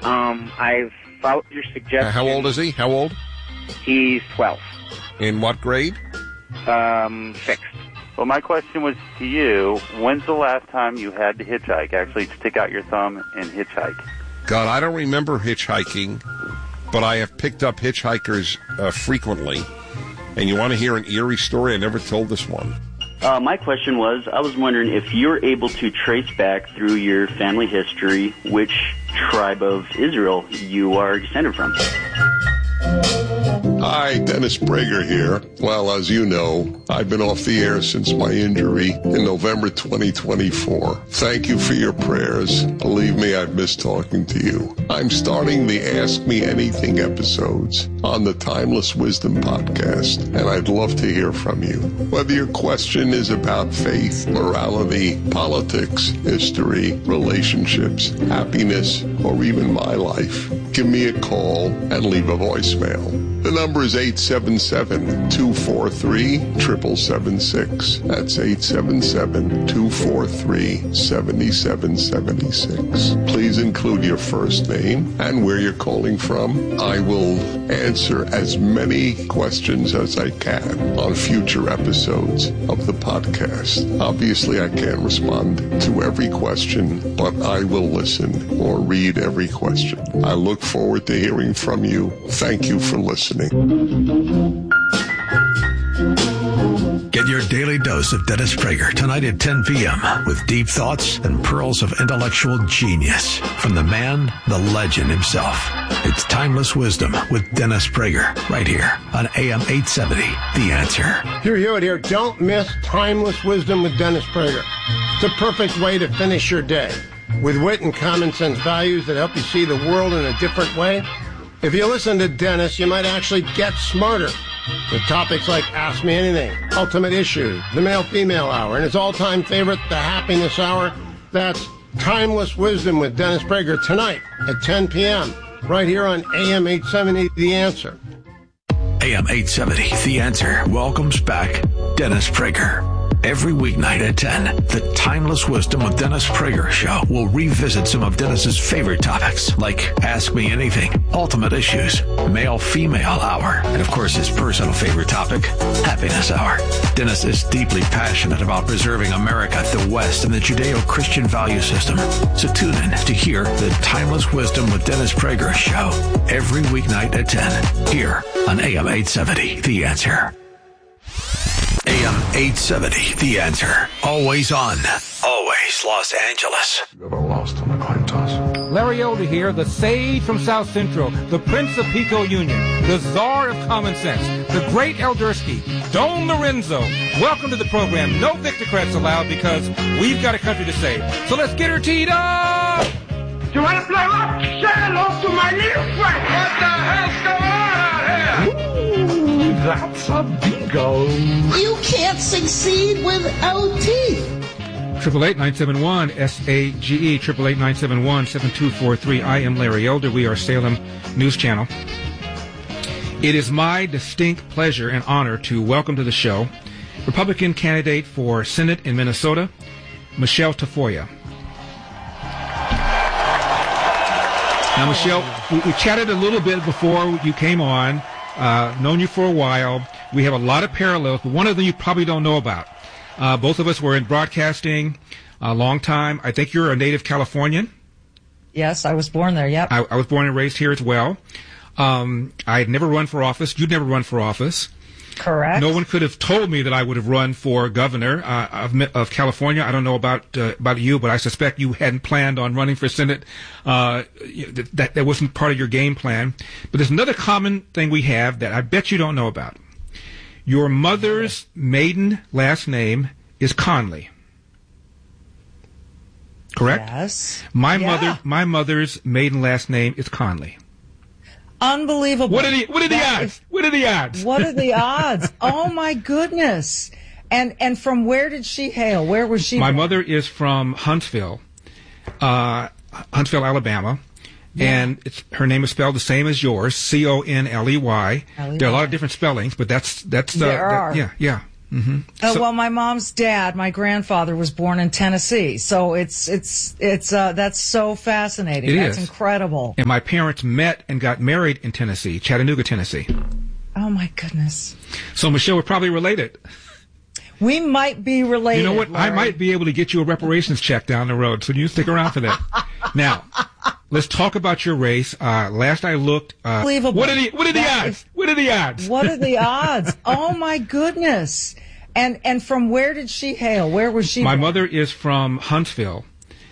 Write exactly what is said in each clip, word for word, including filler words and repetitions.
Um, I've followed your suggestion. Uh, how old is he? How old? He's twelve. In what grade? Um, sixth. Well, my question was to you, when's the last time you had to hitchhike, actually stick out your thumb and hitchhike? God, I don't remember hitchhiking, but I have picked up hitchhikers uh, frequently. And you want to hear an eerie story? I never told this one. Uh, my question was, I was wondering if you're able to trace back through your family history which tribe of Israel you are descended from. Hi, Dennis Prager here. Well, as you know, I've been off the air since my injury in November twenty twenty-four. Thank you for your prayers. Believe me, I've missed talking to you. I'm starting the Ask Me Anything episodes on the Timeless Wisdom podcast, and I'd love to hear from you. Whether your question is about faith, morality, politics, history, relationships, happiness, or even my life, give me a call and leave a voicemail. The number is eight seven seven, two four three, seven seven seven six. That's eight seven seven, two four three, seven seven seven six. Please include your first name and where you're calling from. I will answer as many questions as I can on future episodes of the podcast. Obviously, I can't respond to every question, but I will listen or read every question. I look forward to hearing from you. Thank you for listening. Get your daily dose of Dennis Prager tonight at ten p.m. with deep thoughts and pearls of intellectual genius from the man, the legend himself. It's Timeless Wisdom with Dennis Prager right here on A M eight seventy, The Answer. Here, hear it here. Don't miss Timeless Wisdom with Dennis Prager. It's a perfect way to finish your day with wit and common sense values that help you see the world in a different way. If you listen to Dennis, you might actually get smarter with topics like Ask Me Anything, Ultimate Issue, the Male-Female Hour, and his all-time favorite, the Happiness Hour. That's Timeless Wisdom with Dennis Prager tonight at ten p.m. right here on A M eight seventy, The Answer. A M eight seventy, The Answer welcomes back Dennis Prager. Every weeknight at ten, the Timeless Wisdom with Dennis Prager show will revisit some of Dennis's favorite topics, like Ask Me Anything, Ultimate Issues, Male-Female Hour, and of course his personal favorite topic, Happiness Hour. Dennis is deeply passionate about preserving America, the West, and the Judeo-Christian value system. So tune in to hear the Timeless Wisdom with Dennis Prager show every weeknight at ten, here on A M eight seventy, The Answer. A M eight seventy, The Answer. Always on. Always Los Angeles. Never lost on the coin toss. Larry Elder here, the sage from South Central, the Prince of Pico Union, the czar of common sense, the great Eldersky, Don Lorenzo. Welcome to the program. No Victocrats allowed because we've got a country to save. So let's get her teed up! You want to play rock? Say hello to my little friend. What the hell's going on out here? Ooh, that's a bingo. You can't succeed without teeth. Triple eight nine seven one S A G E triple eight nine seven one seven two four three. I am Larry Elder. We are Salem News Channel. It is my distinct pleasure and honor to welcome to the show Republican candidate for Senate in Minnesota, Michelle Tafoya. Now, Michelle, we, we chatted a little bit before you came on. Uh, known you for a while. We have a lot of parallels, but one of them you probably don't know about. Uh, both of us were in broadcasting a long time. I think you're a native Californian. Yes, I was born there, yep. I, I was born and raised here as well. Um, I had never run for office. You'd never run for office. Correct. No one could have told me that I would have run for governor uh, of, of California. I don't know about uh, about you, but I suspect you hadn't planned on running for Senate. Uh, that that wasn't part of your game plan. But there's another common thing we have that I bet you don't know about. Your mother's maiden last name is Conley. Correct? Yes. My yeah. mother, my mother's maiden last name is Conley. Unbelievable. What are the What are the that odds? Is, what are the odds? What are the odds? Oh my goodness! And and from where did she hail? Where was she? My born? mother is from Huntsville, uh, Huntsville, Alabama, yeah. and it's, her name is spelled the same as yours, C O N L E Y. There are a lot of different spellings, but that's that's uh, there are. That, yeah, yeah. Mm-hmm. Uh, So- well, my mom's dad, my grandfather, was born in Tennessee, so it's it's it's uh, that's so fascinating. It that's is. incredible. And my parents met and got married in Tennessee, Chattanooga, Tennessee. Oh my goodness. So, Michelle, we're probably related. We might be related. You know what? I Larry. might be able to get you a reparations check down the road, so you stick around for that. Now, let's talk about your race. Uh, last I looked, uh, Unbelievable. what are the what are the That odds? is- What are the odds? What are the odds? Oh my goodness. And and from where did she hail? Where was she? My born? mother is from Huntsville,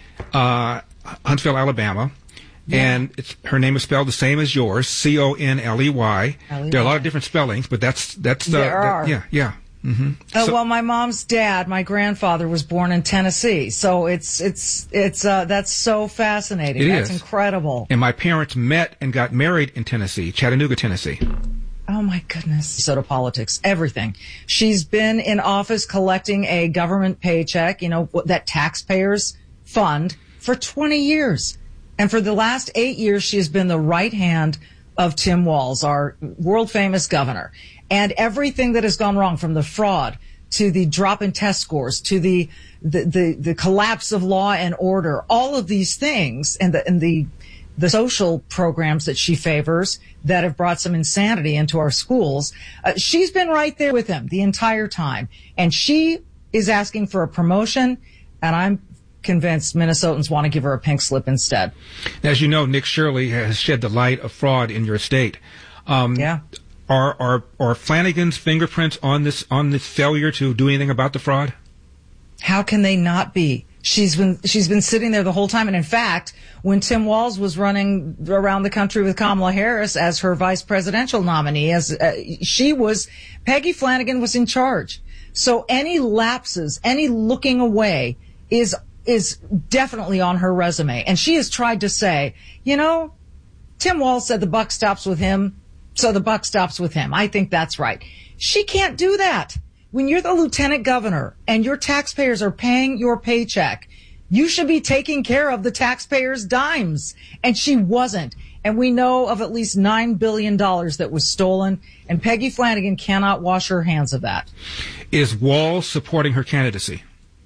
uh, Huntsville, Alabama. And it's, her name is spelled the same as yours, C O N L E Y. L E Y. There are a lot of different spellings, but that's that's the There that- are. yeah yeah. Mm-hmm. Oh, So- well, my mom's dad, my grandfather, was born in Tennessee, so it's it's it's uh, that's so fascinating. It that's is. incredible. And my parents met and got married in Tennessee, Chattanooga, Tennessee. Oh my goodness. Minnesota politics, everything. She's been in office collecting a government paycheck, you know, that taxpayers fund for twenty years. And for the last eight years, she has been the right hand of Tim Walz, our world famous governor. And everything that has gone wrong, from the fraud to the drop in test scores to the, the, the, the collapse of law and order, all of these things and the, and the, the social programs that she favors that have brought some insanity into our schools. Uh, she's been right there with him the entire time. And she is asking for a promotion, and I'm convinced Minnesotans want to give her a pink slip instead. As you know, Nick Shirley has shed the light of fraud in your state. Um, yeah. Are, are are Flanagan's fingerprints on this on this failure to do anything about the fraud? How can they not be? She's been she's been sitting there the whole time. And in fact, when Tim Walz was running around the country with Kamala Harris as her vice presidential nominee, as uh, she was, Peggy Flanagan was in charge. So any lapses, any looking away is is definitely on her resume. And she has tried to say, you know, Tim Walz said the buck stops with him, so the buck stops with him. I think that's right. She can't do that. When you're the lieutenant governor and your taxpayers are paying your paycheck, you should be taking care of the taxpayers' dimes. And she wasn't. And we know of at least nine billion dollars that was stolen, and Peggy Flanagan cannot wash her hands of that. Is Walz supporting her candidacy?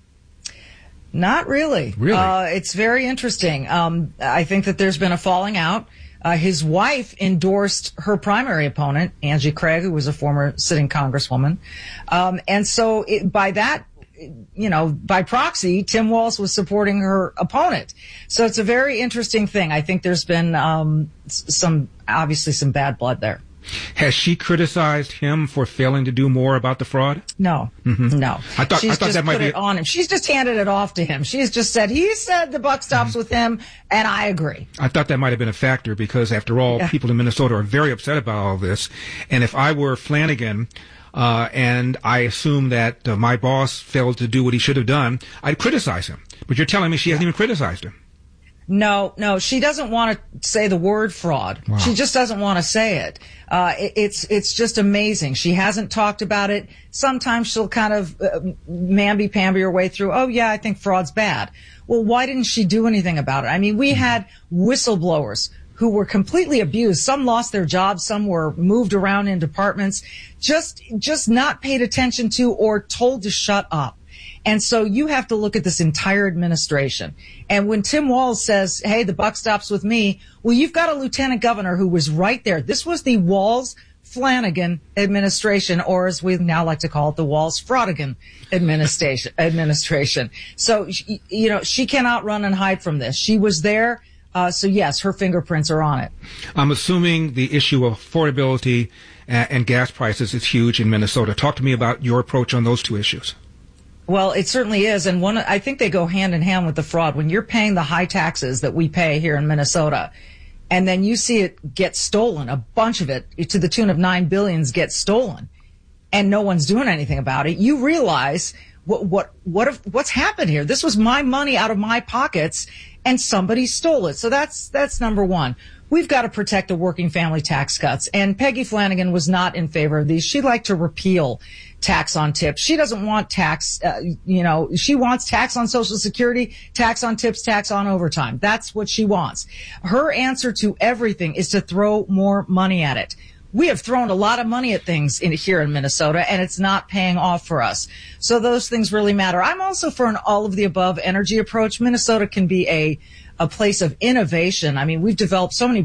Not really. Really? Uh, it's very interesting. Um, I think that there's been a falling out. Uh, his wife endorsed her primary opponent, Angie Craig, who was a former sitting congresswoman. Um, and so it, by that, you know, by proxy, Tim Walz was supporting her opponent. So it's a very interesting thing. I think there's been um, some, obviously some bad blood there. Has she criticized him for failing to do more about the fraud? No, Mm-hmm. no. I thought, She's I thought just that might put be. it on him. She's just handed it off to him. She's just said, he said the buck stops Mm-hmm. with him, and I agree. I thought that might have been a factor because, after all, Yeah. people in Minnesota are very upset about all this. And if I were Flanagan, uh, and I assume that uh, my boss failed to do what he should have done, I'd criticize him. But you're telling me she hasn't even criticized him. No, no, she doesn't want to say the word fraud. Wow. She just doesn't want to say it. Uh, it. It's it's just amazing. She hasn't talked about it. Sometimes she'll kind of uh, mamby-pamby her way through, oh, yeah, I think fraud's bad. Well, why didn't she do anything about it? I mean, we had whistleblowers who were completely abused. Some lost their jobs. Some were moved around in departments, just just not paid attention to or told to shut up. And so you have to look at this entire administration. And when Tim Walz says, hey, the buck stops with me, well, you've got a lieutenant governor who was right there. This was the Walz-Flanagan administration, or as we now like to call it, the Walz-Fraudigan administration. administration. So, you know, she cannot run and hide from this. She was there. Uh, so, yes, her fingerprints are on it. I'm assuming the issue of affordability and, and gas prices is huge in Minnesota. Talk to me about your approach on those two issues. Well, it certainly is. And one, I think they go hand in hand with the fraud. When you're paying the high taxes that we pay here in Minnesota, and then you see it get stolen, a bunch of it to the tune of nine billions gets stolen, and no one's doing anything about it, you realize what, what, what, if, what's happened here? This was my money out of my pockets, and somebody stole it. So that's, that's number one. We've got to protect the working family tax cuts. And Peggy Flanagan was not in favor of these. She'd like to repeal tax on tips. She doesn't want tax, uh, you know, she wants tax on Social Security, tax on tips, tax on overtime. That's what she wants. Her answer to everything is to throw more money at it. we have thrown a lot of money at things in here in Minnesota, and it's not paying off for us. So those things really matter. I'm also for an all of the above energy approach. Minnesota can be a a place of innovation. I mean, we've developed so many